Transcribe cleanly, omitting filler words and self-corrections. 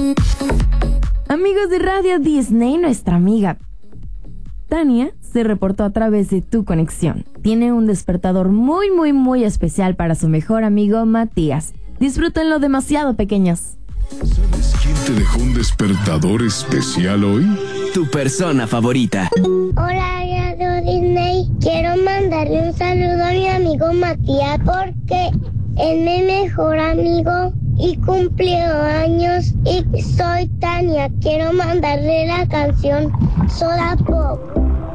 Amigos de Radio Disney, nuestra amiga Tania se reportó a través de Tu Conexión. Tiene un despertador muy especial para su mejor amigo Matías. Disfrútenlo, demasiado pequeños. ¿Sabes quién te dejó un despertador especial hoy? Tu persona favorita. Hola, Radio Disney. Quiero mandarle un saludo a mi amigo Matías porque es mi mejor amigo y cumplió años. Y soy Tania. Quiero mandarle la canción Soda Pop.